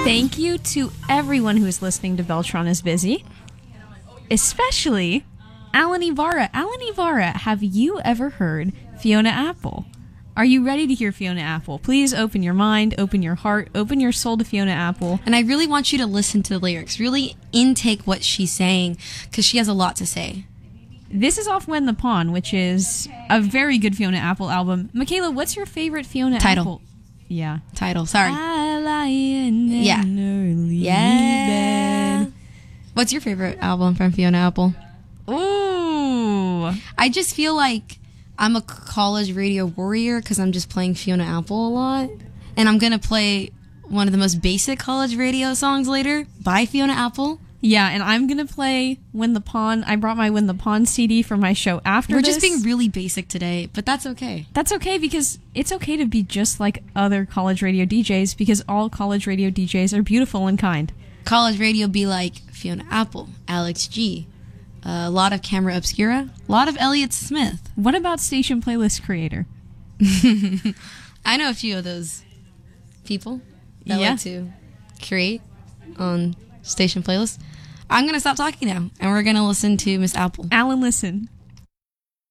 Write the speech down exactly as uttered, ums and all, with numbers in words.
Thank you to everyone who is listening to Beltron is Busy, especially Alan Ibarra. Alan Ibarra, have you ever heard Fiona Apple? Are you ready to hear Fiona Apple? Please open your mind, open your heart, open your soul to Fiona Apple. And I really want you to listen to the lyrics, really intake what she's saying, because she has a lot to say. This is off When the Pawn, which is a very good Fiona Apple album. Michaela, what's your favorite Fiona Title. Apple? Yeah. Title, sorry. I lie in Yeah. an early Yeah. bed. What's your favorite album from Fiona Apple? Ooh. I just feel like I'm a college radio warrior because I'm just playing Fiona Apple a lot. And I'm going to play one of the most basic college radio songs later by Fiona Apple. Yeah, and I'm going to play When the Pawn. I brought my When the Pawn C D for my show after We're this. just being really basic today, but that's okay. That's okay, because it's okay to be just like other college radio D Js, because all college radio D Js are beautiful and kind. College radio be like Fiona Apple, Alex G, uh, a lot of Camera Obscura, a lot of Elliott Smith. What about Station Playlist Creator? I know a few of those people that Yeah. like to create on Station Playlist. I'm going to stop talking now, and we're going to listen to Miss Apple. Alan, listen.